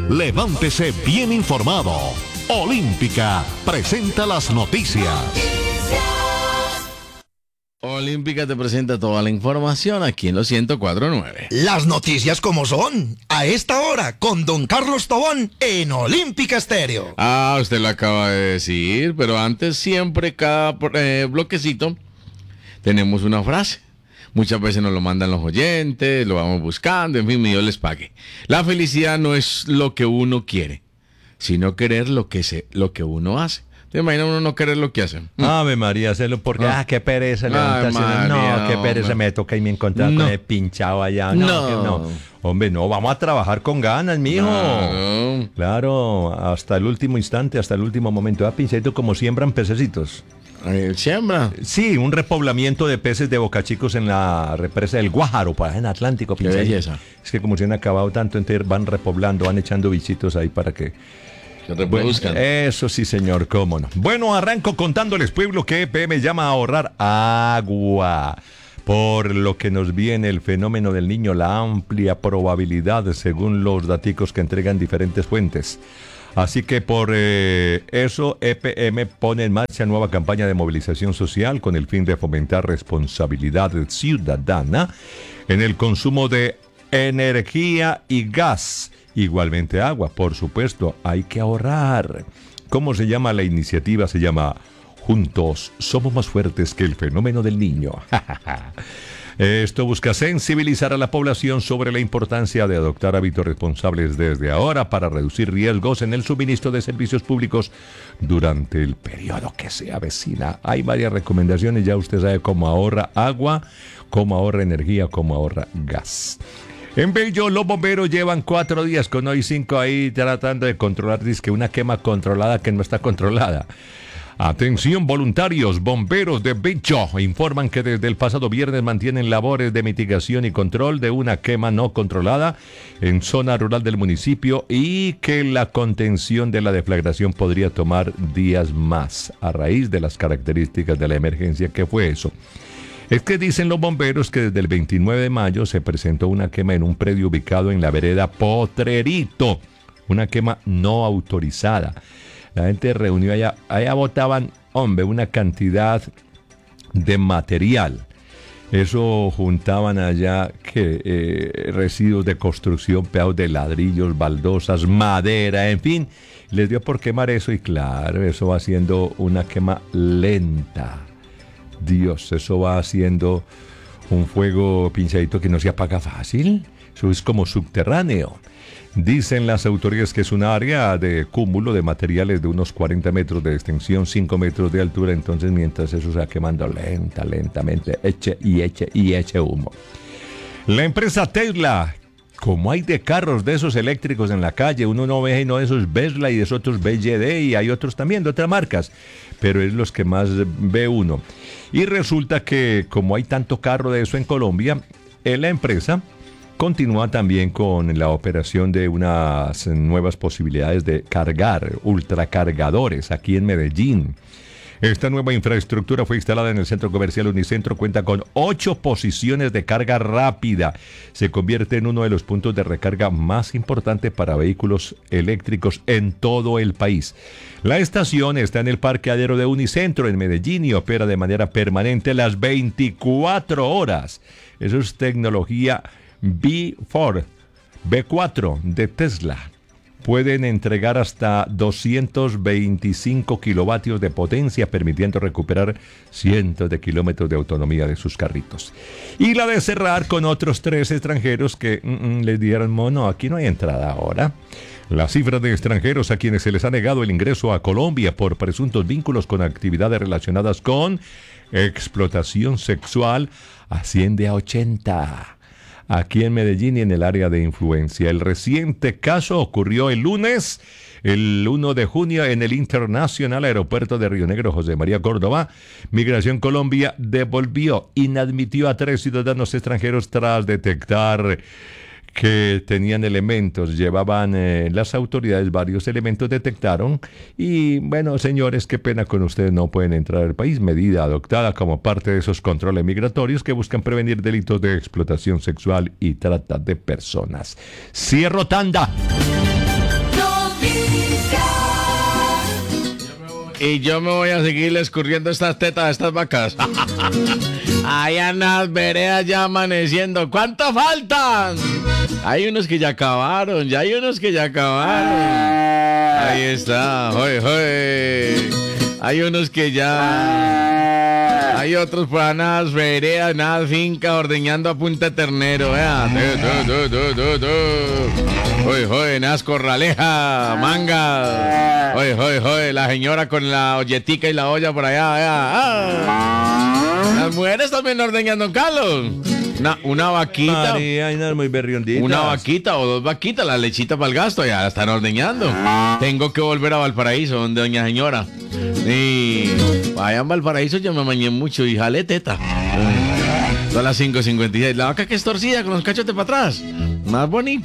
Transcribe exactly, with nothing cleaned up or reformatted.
Levántese bien informado. Olímpica presenta las noticias. Olímpica te presenta toda la información aquí en los ciento cuatro punto nueve. Las noticias como son, a esta hora, con don Carlos Tobón en Olímpica Estéreo. Ah, usted lo acaba de decir, pero antes siempre cada eh, bloquecito tenemos una frase. Muchas veces nos lo mandan los oyentes, lo vamos buscando, en fin, Dios les pague. La felicidad no es lo que uno quiere, sino querer lo que, se, lo que uno hace. ¿Te imaginas uno no querer lo que hace? Ave María, hacerlo porque, ah, qué pereza levantarse. María, no, qué pereza, hombre. me toca y me encontrar No. con el pinchado allá. No, No. que no. Hombre, no, vamos a trabajar con ganas, mijo. Claro. Claro, hasta el último instante, hasta el último momento. Ah, pinchadito, como siembran pececitos. Eh, Siembra. Sí, un repoblamiento de peces de bocachicos en la represa del Guájaro, para allá en Atlántico, Qué pinchadito. belleza. Es que como se han acabado tanto, entonces van repoblando, van echando bichitos ahí para que... Se reproduzcan. Eso sí, señor, cómo no. Bueno, arranco contándoles, pueblo, que E P M llama a ahorrar agua. Por lo que nos viene el fenómeno del niño, la amplia probabilidad, según los daticos que entregan diferentes fuentes. Así que por eh, eso E P M pone en marcha nueva campaña de movilización social con el fin de fomentar responsabilidad ciudadana en el consumo de energía y gas. Igualmente agua, por supuesto, hay que ahorrar. ¿Cómo se llama la iniciativa? Se llama Juntos somos más fuertes que el fenómeno del niño. Esto busca sensibilizar a la población sobre la importancia de adoptar hábitos responsables desde ahora para reducir riesgos en el suministro de servicios públicos durante el periodo que se avecina. Hay varias recomendaciones, ya usted sabe cómo ahorra agua, cómo ahorra energía, cómo ahorra gas. En Bello, los bomberos llevan cuatro días con hoy cinco ahí tratando de controlar, dice que una quema controlada que no está controlada. Atención, voluntarios, bomberos de Bello informan que desde el pasado viernes mantienen labores de mitigación y control de una quema no controlada en zona rural del municipio y que la contención de la deflagración podría tomar días más a raíz de las características de la emergencia. ¿Qué fue eso? Es que dicen los bomberos que desde el veintinueve de mayo se presentó una quema en un predio ubicado en la vereda Potrerito, una quema no autorizada. La gente reunió allá, allá botaban, hombre, una cantidad de material. Eso juntaban allá que eh, residuos de construcción, pedazos de ladrillos, baldosas, madera, en fin, les dio por quemar eso y claro, eso va haciendo una quema lenta. Dios, eso va haciendo un fuego pinchadito que no se apaga fácil. Eso es como subterráneo. Dicen las autoridades que es un área de cúmulo de materiales de unos cuarenta metros de extensión, cinco metros de altura. Entonces, mientras eso se va quemando lenta, lentamente, eche y eche y eche humo. La empresa Tesla, como hay de carros de esos eléctricos en la calle, uno no ve, no de esos Tesla y de esos otros B Y D y hay otros también de otras marcas, pero es los que más ve uno. Y resulta que como hay tanto carro de eso en Colombia, eh, la empresa continúa también con la operación de unas nuevas posibilidades de cargar, ultracargadores aquí en Medellín. Esta nueva infraestructura fue instalada en el centro comercial Unicentro, cuenta con ocho posiciones de carga rápida. Se convierte en uno de los puntos de recarga más importantes para vehículos eléctricos en todo el país. La estación está en el parqueadero de Unicentro en Medellín y opera de manera permanente las veinticuatro horas. Eso es tecnología B cuatro, B cuatro de Tesla. Pueden entregar hasta doscientos veinticinco kilovatios de potencia, permitiendo recuperar cientos de kilómetros de autonomía de sus carritos. Y la de cerrar con otros tres extranjeros que mm, mm, les dijeron, mono, aquí no hay entrada ahora. La cifra de extranjeros a quienes se les ha negado el ingreso a Colombia por presuntos vínculos con actividades relacionadas con explotación sexual asciende a ochenta. Aquí en Medellín y en el área de influencia. El reciente caso ocurrió el lunes, el primero de junio, en el Internacional Aeropuerto de Río Negro, José María Córdoba. Migración Colombia devolvió, inadmitió a tres ciudadanos extranjeros tras detectar que tenían elementos, llevaban eh, las autoridades varios elementos, detectaron y bueno, señores, qué pena con ustedes, no pueden entrar al país. Medida adoptada como parte de esos controles migratorios que buscan prevenir delitos de explotación sexual y trata de personas. Cierro tanda. y yo me voy a seguir escurriendo estas tetas a estas vacas. Allá en las veredas ya amaneciendo. ¿Cuánto faltan? Hay unos que ya acabaron, ya hay unos que ya acabaron. Ahí está, hoy, hoy. Hay unos que ya... Hay otros por nada veredas, nada finca, ordeñando a punta de ternero. Vea. Hoy, hoy, nas corraleja, manga. Hoy, hoy, hoy, la señora con la olletica y la olla por allá. Vea. Ah. Las mujeres también ordeñan, don Carlos. Una, una vaquita. María, hay unas muy berrionditas. Una vaquita o dos vaquitas, la lechita para el gasto, ya la están ordeñando. Tengo que volver a Valparaíso, donde doña señora. Y vaya en Valparaíso, yo me bañé mucho y jalé teta. Son las cinco cincuenta y seis. La vaca que es torcida con los cachotes para atrás. Más bonita.